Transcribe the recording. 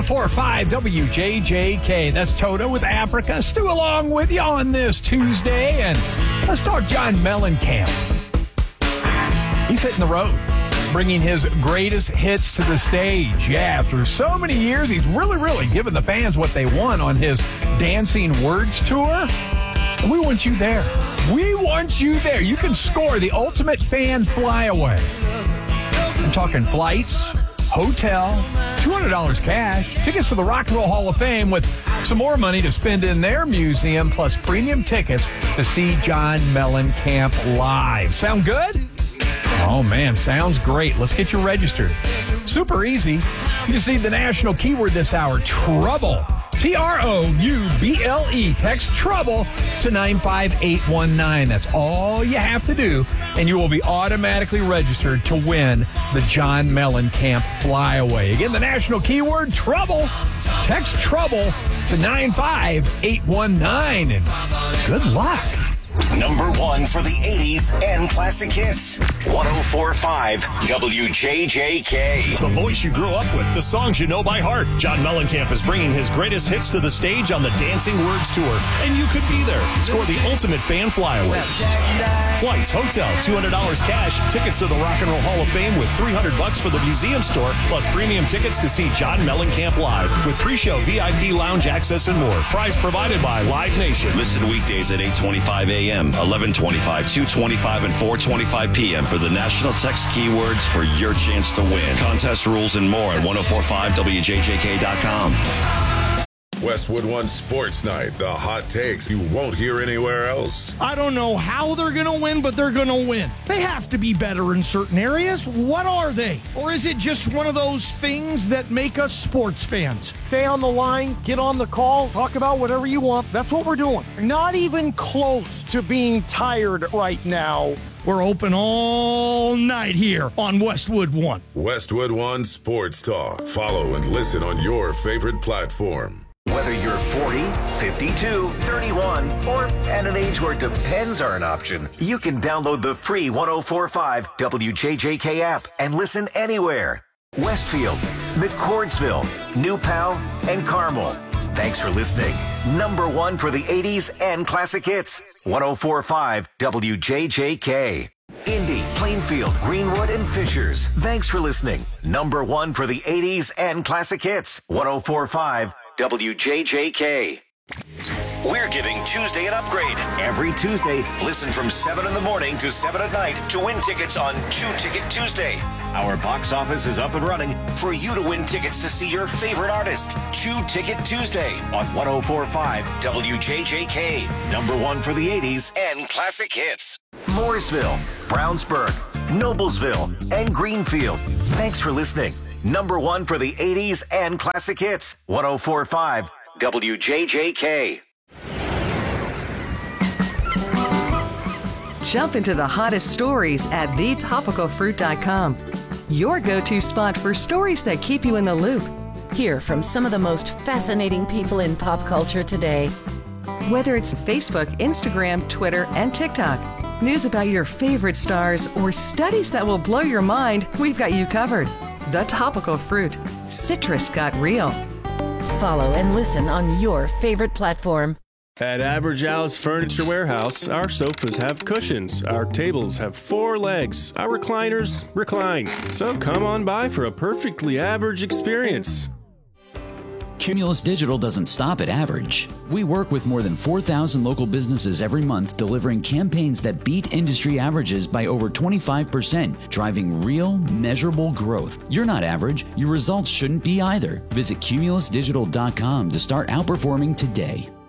104.5 WJJK. That's Toto with Africa. Stu along with you on this Tuesday. And let's talk John Mellencamp. He's hitting the road, bringing his greatest hits to the stage. Yeah, after so many years, he's really giving the fans what they want on his Dancing Words tour. We want you there. We want you there. You can score the ultimate fan flyaway. I'm talking flights, hotel, $200 cash, tickets to the Rock and Roll Hall of Fame with some more money to spend in their museum, plus premium tickets to see John Mellencamp live. Sound good? Oh, man, sounds great. Let's get you registered. Super easy. You just need the national keyword this hour, Trouble. TROUBLE. Text Trouble to 95819. That's all you have to do, and you will be automatically registered to win the John Mellencamp Flyaway. Again, the national keyword, Trouble. Text Trouble to 95819, and good luck. Number one for the 80s and classic hits. 104.5 WJJK. The voice you grew up with, the songs you know by heart. John Mellencamp is bringing his greatest hits to the stage on the Dancing Words Tour, and you could be there. Score the ultimate fan flyaway. Flights, hotel, $200 cash, tickets to the Rock and Roll Hall of Fame with $300 for the museum store, plus premium tickets to see John Mellencamp live with pre-show VIP lounge access and more. Prize provided by Live Nation. Listen weekdays at 8:25 a.m., 11:25, 2:25, and 4:25 p.m. for the national text keywords for your chance to win. Contest rules and more at 1045wjjk.com. Westwood One Sports Night. The hot takes you won't hear anywhere else. I don't know how they're going to win, but they're going to win. They have to be better in certain areas. What are they? Or is it just one of those things that make us sports fans? Stay on the line, get on the call, talk about whatever you want. That's what we're doing. Not even close to being tired right now. We're open all night here on Westwood One. Westwood One Sports Talk. Follow and listen on your favorite platform. Whether you're 40, 52, 31, or at an age where depends are an option, you can download the free 104.5 WJJK app and listen anywhere. Westfield, McCordsville, New Pal, and Carmel. Thanks for listening. Number one for the 80s and classic hits. 104.5 WJJK. Indy, Plainfield, Greenwood, and Fishers. Thanks for listening. Number one for the 80s and classic hits. 104.5 WJJK. We're giving Tuesday an upgrade. Every Tuesday, listen from 7 in the morning to 7 at night to win tickets on 2 Ticket Tuesday. Our box office is up and running for you to win tickets to see your favorite artist. 2 Ticket Tuesday on 104.5 WJJK. Number one for the 80s and classic hits. Mooresville, Brownsburg, Noblesville, and Greenfield. Thanks for listening. Number one for the 80s and classic hits. 104.5 WJJK. Jump into the hottest stories at thetopicalfruit.com. Your go-to spot for stories that keep you in the loop. Hear from some of the most fascinating people in pop culture today. Whether it's Facebook, Instagram, Twitter, and TikTok, news about your favorite stars, or studies that will blow your mind, we've got you covered. The Topical Fruit. Citrus got real. Follow and listen on your favorite platform. At Average Al's Furniture Warehouse, our sofas have cushions, our tables have 4 legs, our recliners recline. So come on by for a perfectly average experience. Cumulus Digital doesn't stop at average. We work with more than 4,000 local businesses every month, delivering campaigns that beat industry averages by over 25%, driving real, measurable growth. You're not average. Your results shouldn't be either. Visit cumulusdigital.com to start outperforming today.